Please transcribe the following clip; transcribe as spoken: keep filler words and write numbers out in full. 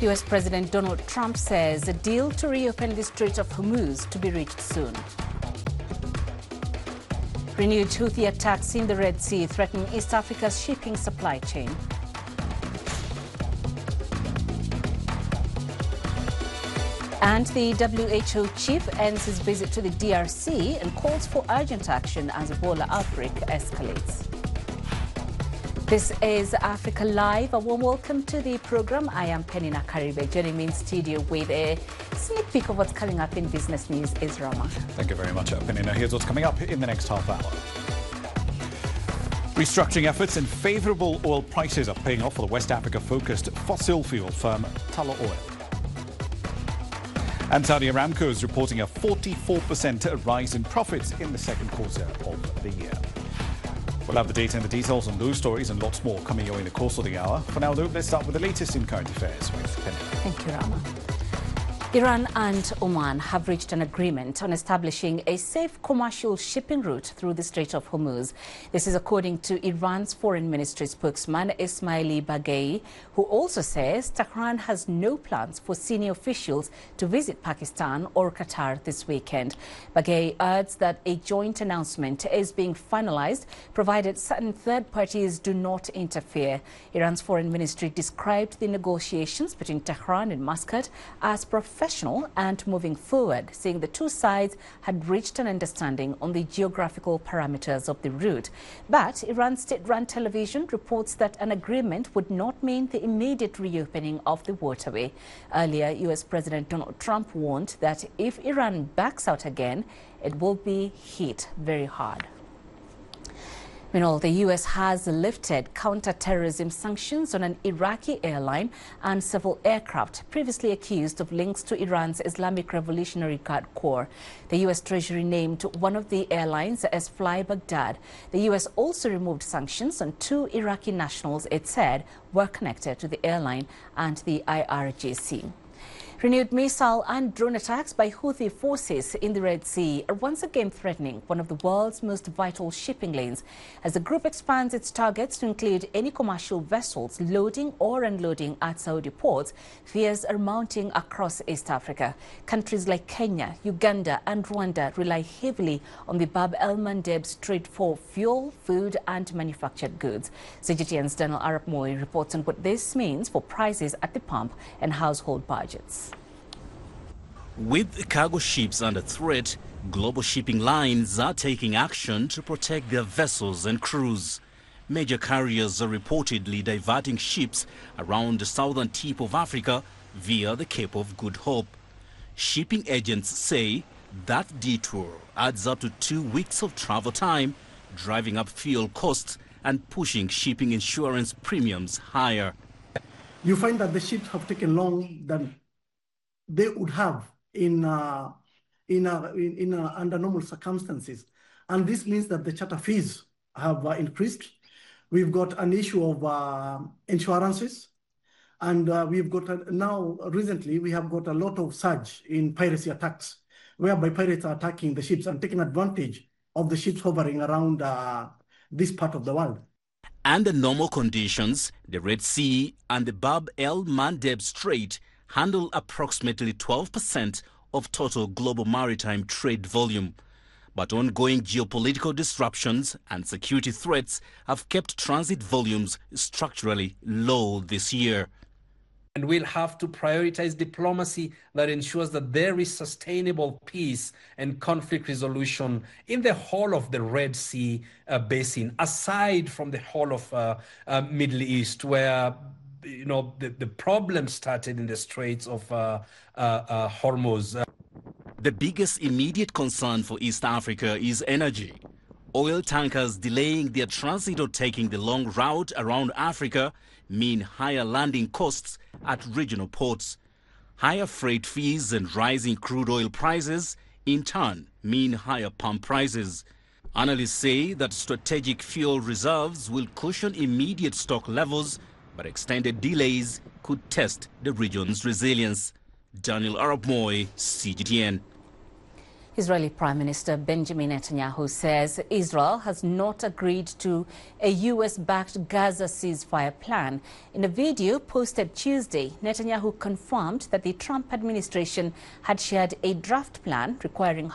U S President Donald Trump says a deal to reopen the Strait of Hormuz to be reached soon. Renewed Houthi attacks in the Red Sea threaten East Africa's shipping supply chain. And the W H O chief ends his visit to the D R C and calls for urgent action as Ebola outbreak escalates. This is Africa Live. A warm welcome to the program. I am Penina Karibe. Joining me in studio with a sneak peek of what's coming up in business news is Rama. Thank you very much, Penina. Here's what's coming up in the next half hour. Restructuring efforts and favourable oil prices are paying off for the West Africa-focused fossil fuel firm Tullow Oil. And Saudi Aramco is reporting a forty-four percent rise in profits in the second quarter of the year. We'll have the data and the details on those stories and lots more coming your way in the course of the hour. For now, though, let's start with the latest in current affairs with Penny. Thank you, Rama. Iran and Oman have reached an agreement on establishing a safe commercial shipping route through the Strait of Hormuz. This is according to Iran's Foreign Ministry spokesman Ismaili Baghei, who also says Tehran has no plans for senior officials to visit Pakistan or Qatar this weekend. Baghei adds that a joint announcement is being finalized, provided certain third parties do not interfere. Iran's Foreign Ministry described the negotiations between Tehran and Muscat as professional and moving forward, saying the two sides had reached an understanding on the geographical parameters of the route. But Iran state-run television reports that an agreement would not mean the immediate reopening of the waterway. Earlier, U S President Donald Trump warned that if Iran backs out again, it will be hit very hard. Meanwhile, the U S has lifted counter-terrorism sanctions on an Iraqi airline and several aircraft previously accused of links to Iran's Islamic Revolutionary Guard Corps. The U S Treasury named one of the airlines as Fly Baghdad. The U S also removed sanctions on two Iraqi nationals it said were connected to the airline and the I R G C. Renewed missile and drone attacks by Houthi forces in the Red Sea are once again threatening one of the world's most vital shipping lanes as the group expands its targets to include any commercial vessels loading or unloading at Saudi ports. Fears are mounting across East Africa. Countries like Kenya, Uganda and Rwanda rely heavily on the Bab el-Mandeb Strait for fuel, food and manufactured goods. C G T N's Daniel Arap Moi reports on what this means for prices at the pump and household budgets. With cargo ships under threat, global shipping lines are taking action to protect their vessels and crews. Major carriers are reportedly diverting ships around the southern tip of Africa via the Cape of Good Hope. Shipping agents say that detour adds up to two weeks of travel time, driving up fuel costs and pushing shipping insurance premiums higher. You find that the ships have taken longer than they would have in uh, in, uh, in, in uh, under normal circumstances, and this means that the charter fees have uh, increased. We've got an issue of uh, insurances, and uh, we've got a, now recently we have got a lot of surge in piracy attacks, whereby pirates are attacking the ships and taking advantage of the ships hovering around uh, this part of the world. Under normal conditions, the Red Sea and the Bab el-Mandeb Strait handle approximately twelve percent of total global maritime trade volume. But ongoing geopolitical disruptions and security threats have kept transit volumes structurally low this year. And we'll have to prioritize diplomacy that ensures that there is sustainable peace and conflict resolution in the whole of the Red Sea uh, basin, aside from the whole of uh, uh, Middle East, where you know, the, the problem started in the Straits of uh, uh, uh, Hormuz. The biggest immediate concern for East Africa is energy. Oil tankers delaying their transit or taking the long route around Africa mean higher landing costs at regional ports. Higher freight fees and rising crude oil prices, in turn, mean higher pump prices. Analysts say that strategic fuel reserves will cushion immediate stock levels, but extended delays could test the region's resilience. Daniel Arap Moi, C G T N. Israeli Prime Minister Benjamin Netanyahu says Israel has not agreed to a U S-backed Gaza ceasefire plan. In a video posted Tuesday, Netanyahu confirmed that the Trump administration had shared a draft plan requiring